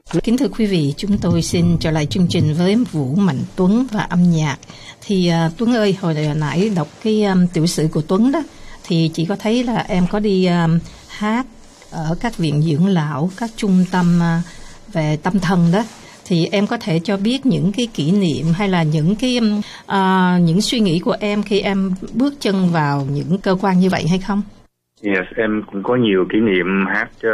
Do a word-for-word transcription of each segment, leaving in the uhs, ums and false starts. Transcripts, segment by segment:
Kính thưa quý vị, chúng tôi xin trở lại chương trình với Vũ Mạnh Tuấn và âm nhạc. Thì uh, Tuấn ơi, hồi nãy đọc cái um, tiểu sử của Tuấn đó, thì chị có thấy là em có đi um, hát ở các viện dưỡng lão, các trung tâm uh, về tâm thần đó. Thì em có thể cho biết những cái kỷ niệm hay là những cái uh, những suy nghĩ của em khi em bước chân vào những cơ quan như vậy hay không? Yes, em cũng có nhiều kỷ niệm hát cho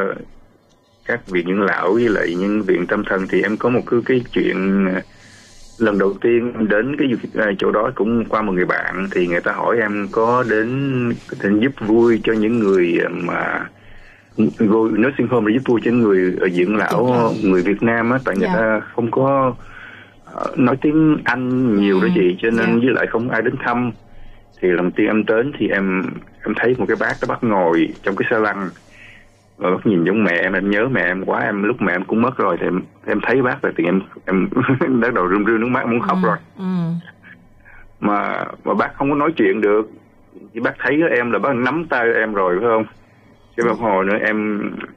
các viện dưỡng lão với lại những viện tâm thần. Thì em có một cái, cái chuyện lần đầu tiên đến cái chỗ đó cũng qua một người bạn. Thì người ta hỏi em có đến định giúp vui cho những người mà vô nursing home để giúp vui cho những người ở dưỡng lão người Việt Nam á, tại người yeah. ta không có uh, nói tiếng Anh nhiều đó chị, cho nên yeah. với lại không ai đến thăm. Thì lần tiên em đến thì em em thấy một cái bác đó bác ngồi trong cái xe lăn và bác nhìn giống mẹ em, em nhớ mẹ em quá. Em lúc mẹ em cũng mất rồi thì em, em thấy bác rồi thì em em bắt đầu rưng rưng nước mắt muốn khóc ừ, rồi ừ. mà mà bác không có nói chuyện được. Chỉ bác thấy em là bác nắm tay em rồi phải không? Cái một hồi nữa em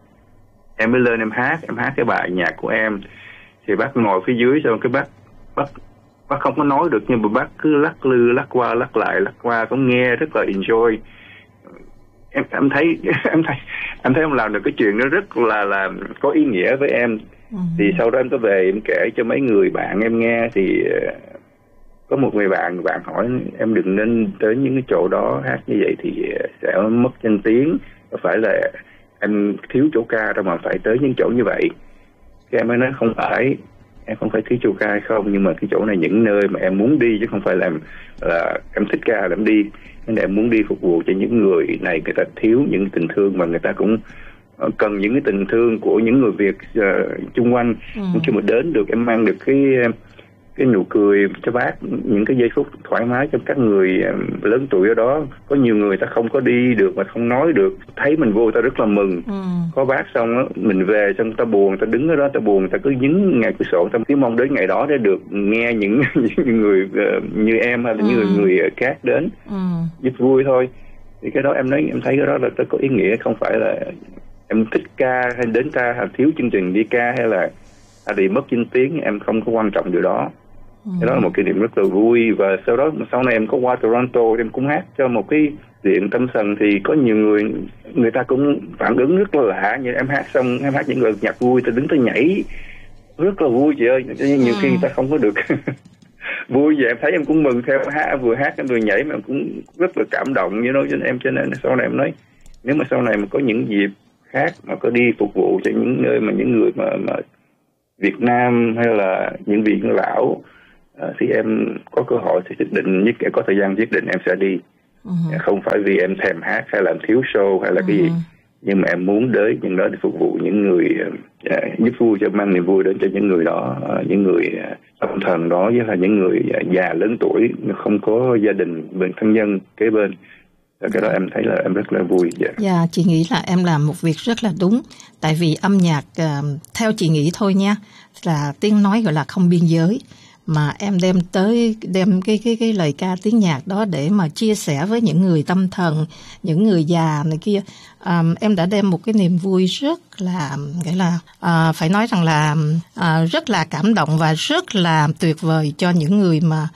em mới lên em hát em hát cái bài nhạc của em. Thì bác ngồi phía dưới, xong cái bác bác bác không có nói được nhưng mà bác cứ lắc lư lắc qua lắc lại lắc qua, cũng nghe rất là enjoy. Em em thấy em thấy em thấy ông làm được cái chuyện đó rất là là có ý nghĩa với em. Ừ. Thì sau đó em có về em kể cho mấy người bạn em nghe. Thì có một người bạn bạn hỏi em đừng nên tới những cái chỗ đó hát như vậy thì sẽ mất danh tiếng, có phải là em thiếu chỗ ca đâu mà phải tới những chỗ như vậy. Cái em mới nói không phải, em không phải thiếu chỗ ca hay không, nhưng mà cái chỗ này những nơi mà em muốn đi chứ không phải là em, là em thích ca là em đi. Nên em muốn đi phục vụ cho những người này, người ta thiếu những tình thương mà người ta cũng cần những cái tình thương của những người Việt uh, chung quanh. Ừ. Khi mà đến được em mang được cái cái nụ cười cho bác, những cái giây phút thoải mái cho các người lớn tuổi ở đó. Có nhiều người ta không có đi được mà không nói được, thấy mình vô ta rất là mừng. Ừ. Có bác xong á, mình về xong ta buồn, ta đứng ở đó ta buồn, ta cứ dính ngay cửa sổ, ta cứ mong đến ngày đó để được nghe những những người uh, như em hay là ừ. những người, người khác đến ừ. giúp vui thôi. Thì cái đó em nói em thấy cái đó là nó có ý nghĩa, không phải là em thích ca hay đến ca hay thiếu chương trình đi ca hay là à, bị mất danh tiếng, em không có quan trọng điều đó. Ừ. Cái đó là một kỷ niệm rất là vui. Và sau đó sau này em có qua Toronto, em cũng hát cho một cái viện tâm thần. Thì có nhiều người người ta cũng phản ứng rất là lạ, như em hát xong em hát những lời nhạc vui, ta đứng ta nhảy rất là vui chị ơi. Nhiều ừ. khi người ta không có được vui vậy, em thấy em cũng mừng theo, hát vừa hát em vừa nhảy mà em cũng rất là cảm động như nói cho em. Cho nên sau này em nói nếu mà sau này mà có những dịp khác mà có đi phục vụ cho những nơi mà những người mà mà Việt Nam hay là những vị dưỡng lão uh, thì em có cơ hội thì nhất định nhất có thời gian nhất định em sẽ đi. Uh-huh. Không phải vì em thèm hát hay là em thiếu show hay là uh-huh. cái gì, nhưng mà em muốn đến những đó để phục vụ những người uh, giúp vui, cho mang niềm vui đến cho những người đó, uh, những người uh, tâm thần đó, với là những người uh, già lớn tuổi không có gia đình bên thân nhân kế bên. Cái đó em thấy là em rất là vui. Dạ, yeah. yeah, chị nghĩ là em làm một việc rất là đúng. Tại vì âm nhạc, uh, theo chị nghĩ thôi nha, là tiếng nói gọi là không biên giới. Mà em đem tới, đem cái cái cái lời ca tiếng nhạc đó để mà chia sẻ với những người tâm thần, những người già này kia. Um, em đã đem một cái niềm vui rất là, nghĩa là uh, phải nói rằng là uh, rất là cảm động và rất là tuyệt vời cho những người mà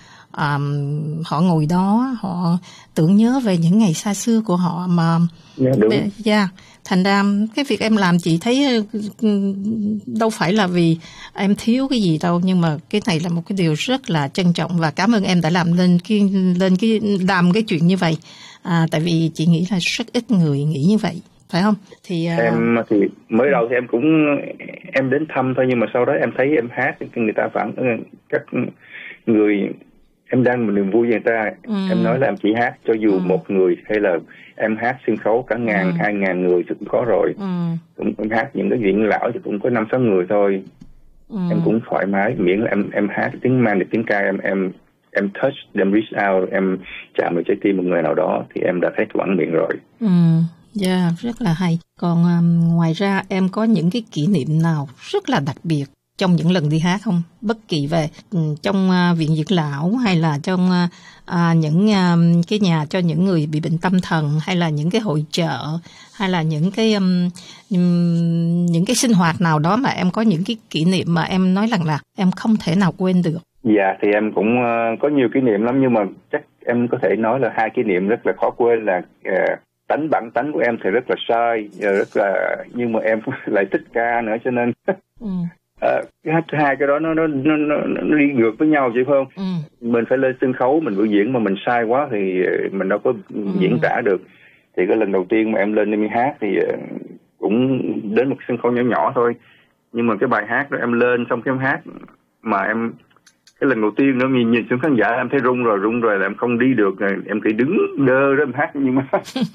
Um, họ ngồi đó, họ tưởng nhớ về những ngày xa xưa của họ mà. Yeah, đúng. Yeah. Thành ra cái việc em làm chị thấy đâu phải là vì em thiếu cái gì đâu, nhưng mà cái này là một cái điều rất là trân trọng và cảm ơn em đã làm lên cái lên cái làm cái chuyện như vậy. À, tại vì chị nghĩ là rất ít người nghĩ như vậy, phải không? Thì uh... em thì mới đầu thì em cũng em đến thăm thôi, nhưng mà sau đó em thấy em hát người ta phản các người em đang một niềm vui với người ta. Ừ. Em nói là em chỉ hát cho dù ừ. một người hay là em hát sân khấu cả ngàn, ừ. hai ngàn người thì cũng có rồi. Ừ. Cũng em hát những cái viện lão thì cũng có năm sáu người thôi. Ừ. Em cũng thoải mái, miễn là em em hát tiếng mang được tiếng ca, em em em touch, em reach out, em chạm vào trái tim một người nào đó thì em đã thấy quãng miệng rồi. Ừ. Dạ, yeah, rất là hay. Còn um, ngoài ra em có những cái kỷ niệm nào rất là đặc biệt trong những lần đi hát không? Bất kỳ về trong uh, viện dưỡng lão hay là trong uh, uh, những uh, cái nhà cho những người bị bệnh tâm thần, hay là những cái hội chợ, hay là những cái um, um, những cái sinh hoạt nào đó mà em có những cái kỷ niệm mà em nói rằng là em không thể nào quên được? Dạ thì em cũng uh, có nhiều kỷ niệm lắm, nhưng mà chắc em có thể nói là hai kỷ niệm rất là khó quên là uh, tánh bản tánh của em thì rất là sai, rất là nhưng mà em lại thích ca nữa, cho nên ừ. uh, cái hai cái đó nó nó nó nó đi ngược với nhau chứ phải không? Ừ. Mình phải lên sân khấu mình biểu diễn mà mình sai quá thì mình đâu có ừ. diễn tả được. Thì cái lần đầu tiên mà em lên em hát thì uh, cũng đến một sân khấu nhỏ nhỏ thôi, nhưng mà cái bài hát đó em lên xong cái em hát mà em cái lần đầu tiên nữa nhìn nhìn xuống khán giả em thấy run rồi run rồi là em không đi được, em phải đứng đơ đó em hát, nhưng mà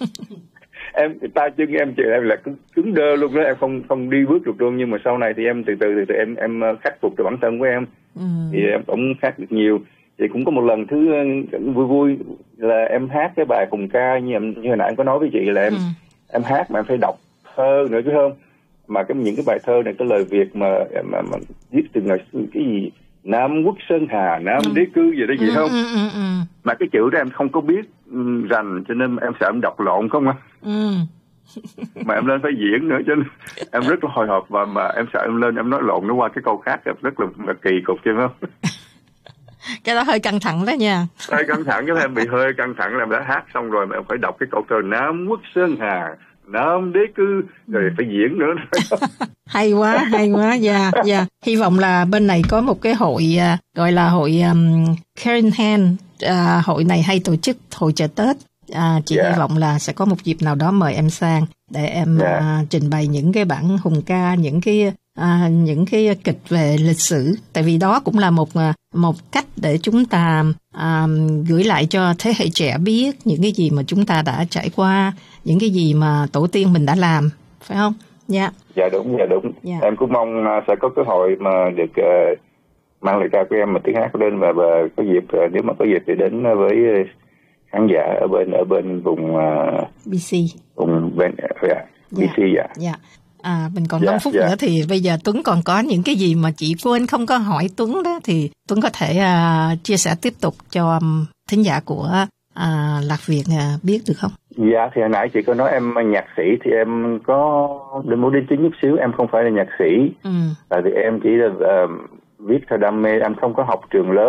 em tay chân em chị em là cứng, cứng đơ luôn đó, em không không đi bước được luôn. Nhưng mà sau này thì em từ từ từ từ em em khắc phục được bản thân của em, ừ. thì em cũng hát được nhiều. Thì cũng có một lần thứ vui vui là em hát cái bài cùng ca như em, như hồi nãy em có nói với chị là em ừ. em hát mà em phải đọc thơ nữa chứ không, mà cái những cái bài thơ này cái lời Việt mà mà, mà viết từ ngày cái gì Nam Quốc Sơn Hà, Nam ừ. Đế Cư gì đó gì ừ, không? Ừ, ừ, ừ. Mà cái chữ đó em không có biết um, rành, cho nên em sợ em đọc lộn không á. Ừ. Mà em lên phải diễn nữa, cho nên em rất là hồi hộp, và mà em sợ em lên em nói lộn nó qua cái câu khác rất là, là kỳ cục chứ không? Cái đó hơi căng thẳng đó nha. Hơi căng thẳng, chứ em bị hơi căng thẳng là em đã hát xong rồi mà em phải đọc cái câu thơ Nam Quốc Sơn Hà, Nam Đế Cư, rồi phải diễn nữa. Hay quá, hay quá, dạ, yeah, dạ. Yeah. Hy vọng là bên này có một cái hội uh, gọi là hội um, Caring Hand. Uh, hội này hay tổ chức hội chợ Tết. Uh, chị yeah. hy vọng là sẽ có một dịp nào đó mời em sang để em yeah. uh, trình bày những cái bản hùng ca, những cái uh, những cái kịch về lịch sử. Tại vì đó cũng là một uh, một cách để chúng ta uh, gửi lại cho thế hệ trẻ biết những cái gì mà chúng ta đã trải qua, những cái gì mà tổ tiên mình đã làm, phải không? Dạ. Yeah. Dạ đúng, dạ đúng. Yeah. Em cũng mong sẽ có cơ hội mà được uh, mang lời ca của em mà tiếng hát lên, và, và có dịp uh, nếu mà có dịp thì đến với khán giả ở bên ở bên vùng uh, bê xê. Vùng bên uh, yeah, bê xê dạ. Dạ. À, mình còn yeah, năm phút yeah. nữa thì bây giờ Tuấn còn có những cái gì mà chị quên không có hỏi Tuấn đó, thì Tuấn có thể uh, chia sẻ tiếp tục cho um, thính giả của uh, Lạc Việt uh, biết được không? Dạ thì hồi nãy chị có nói em nhạc sĩ, thì em có định muốn đính chính chút xíu, em không phải là nhạc sĩ, ừ. tại vì em chỉ là uh, viết theo đam mê, em không có học trường lớp.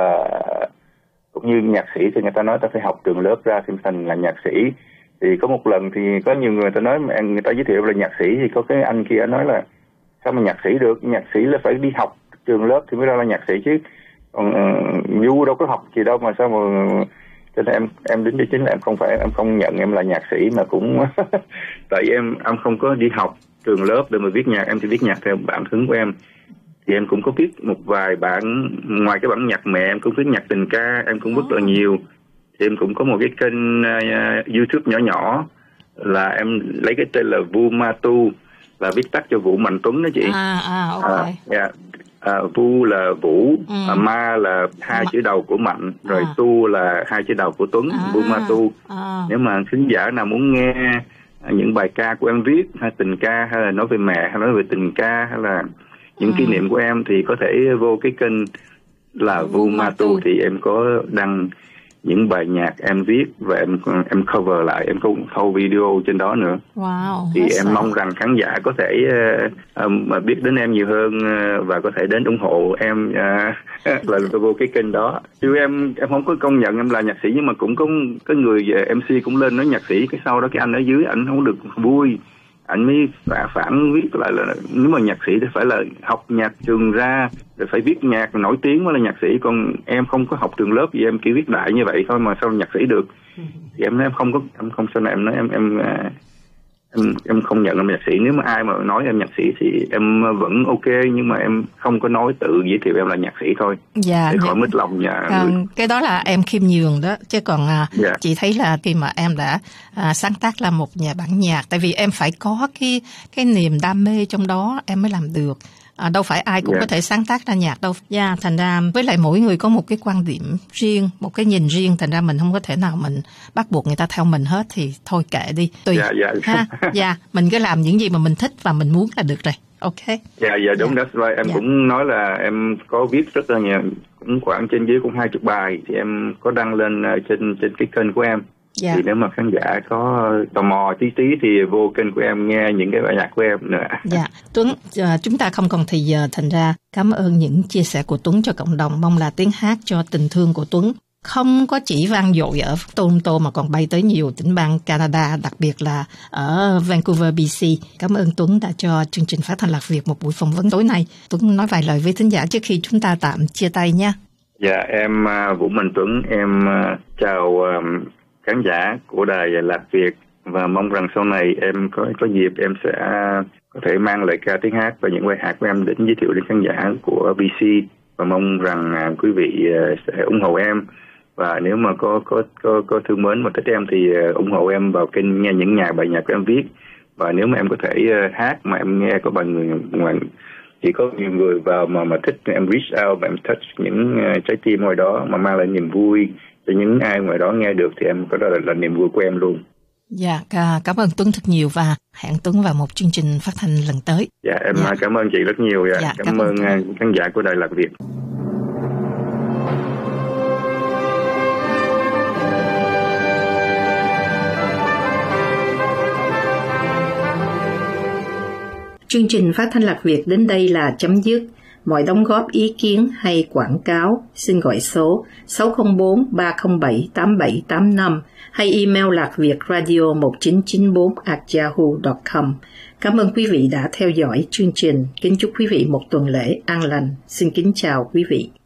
Uh, cũng như nhạc sĩ thì người ta nói ta phải học trường lớp ra thì thành là nhạc sĩ. Thì có một lần thì có nhiều người ta nói, người ta giới thiệu là nhạc sĩ, thì có cái anh kia nói là sao mà nhạc sĩ được, nhạc sĩ là phải đi học trường lớp thì mới ra là nhạc sĩ chứ, còn uh, Du đâu có học gì đâu mà sao mà. Cho nên em em đến đây chính là em không phải em không nhận em là nhạc sĩ, mà cũng tại em em không có đi học trường lớp để mà viết nhạc, em chỉ viết nhạc theo bản hứng của em. Thì em cũng có viết một vài bản, ngoài cái bản nhạc mẹ em cũng viết nhạc tình ca, em cũng rất là nhiều. Thì em cũng có một cái kênh uh, YouTube nhỏ nhỏ là em lấy cái tên là Vu Ma Tu, là viết tắt cho Vũ Mạnh Tuấn đó chị. À à ok. À, yeah. À, Vu là Vũ, ừ. à, Ma là hai Ma. chữ đầu của Mạnh, rồi à. Tu là hai chữ đầu của Tuấn, à. Vu Ma Tu. À. Nếu mà khán giả nào muốn nghe những bài ca của em viết, hay tình ca, hay là nói về mẹ, hay nói về tình ca, hay là những ừ. kỷ niệm của em, thì có thể vô cái kênh là Vu Ma Tu, thì em có đăng những bài nhạc em viết và em em cover lại, em cũng thâu video trên đó nữa. Wow, thì em sợ. Mong rằng khán giả có thể uh, uh, biết đến em nhiều hơn uh, và có thể đến ủng hộ em uh, là vô cái kênh đó. Chứ em em không có công nhận em là nhạc sĩ, nhưng mà cũng có cái người uh, em xê cũng lên nói nhạc sĩ, cái sau đó cái anh ở dưới anh không được vui, anh mới phản, phản viết lại là nếu mà nhạc sĩ thì phải là học nhạc trường ra, rồi phải viết nhạc nổi tiếng mới là nhạc sĩ, còn em không có học trường lớp gì, em chỉ viết đại như vậy thôi mà sao nhạc sĩ được. Thì em nói em không có, em không sau này em nói em em em em không nhận em nhạc sĩ. Nếu mà ai mà nói em nhạc sĩ thì em vẫn ok, nhưng mà em không có nói tự giới thiệu em là nhạc sĩ thôi. Dạ, để khỏi mít lòng nhà à, cái đó là em khiêm nhường đó, chứ còn à, dạ. chị thấy là khi mà em đã à, sáng tác là một nhà bản nhạc, tại vì em phải có cái cái niềm đam mê trong đó em mới làm được. À, đâu phải ai cũng yeah. có thể sáng tác ra nhạc đâu. Yeah, thành ra với lại mỗi người có một cái quan điểm riêng, một cái nhìn riêng, thành ra mình không có thể nào mình bắt buộc người ta theo mình hết, thì thôi kệ đi, tùy. Yeah, yeah. Ha, yeah, mình cứ làm những gì mà mình thích và mình muốn là được rồi. Ok. Dạ, dạ đúng, Dạ. that's right. Em Dạ. cũng nói là em có viết rất là nhiều, cũng khoảng trên dưới cũng hai chục bài thì em có đăng lên uh, trên trên cái kênh của em. Dạ. Thì nếu mà khán giả có tò mò tí tí thì vô kênh của em nghe những cái bài nhạc của em nữa. Dạ, Tuấn, uh, chúng ta không còn thời giờ, thành ra cảm ơn những chia sẻ của Tuấn cho cộng đồng. Mong là tiếng hát cho tình thương của Tuấn không có chỉ vang dội ở Toronto mà còn bay tới nhiều tỉnh bang Canada, đặc biệt là ở Vancouver, bê xê. Cảm ơn Tuấn đã cho chương trình Phát thanh Lạc Việt một buổi phỏng vấn tối nay. Tuấn nói vài lời với thính giả trước khi chúng ta tạm chia tay nha. Dạ, em uh, Vũ Minh Tuấn, em uh, chào uh, khán giả của đài Lạc Việt và mong rằng sau này em có có dịp em sẽ có thể mang lời ca tiếng hát và những bài hát của em đến giới thiệu đến khán giả của bê xê, và mong rằng uh, quý vị uh, sẽ ủng hộ em. Và nếu mà có có có có thương mến và thích em thì uh, ủng hộ em vào kênh nghe những nhà bài nhạc của em viết. Và nếu mà em có thể uh, hát mà em nghe có bằng người ngoài, chỉ có nhiều người vào mà mà thích, em reach out và em touch những uh, trái tim ngoài đó mà mang lại niềm vui cho những ai ngoài đó nghe được thì em có đó là, là niềm vui của em luôn. Dạ, cảm ơn Tuấn thật nhiều và hẹn Tuấn vào một chương trình phát thanh lần tới. Dạ, em dạ. cảm ơn chị rất nhiều. Dạ. Dạ, cảm, cảm ơn uh, khán giả của Đài Lạc Việt. Chương trình Phát thanh Lạc Việt đến đây là chấm dứt. Mọi đóng góp ý kiến hay quảng cáo xin gọi số sáu không bốn ba không bảy tám bảy tám năm hay email lạcvietradio một chín chín bốn a yahoo chấm com. Cảm ơn quý vị đã theo dõi chương trình. Kính chúc quý vị một tuần lễ an lành. Xin kính chào quý vị.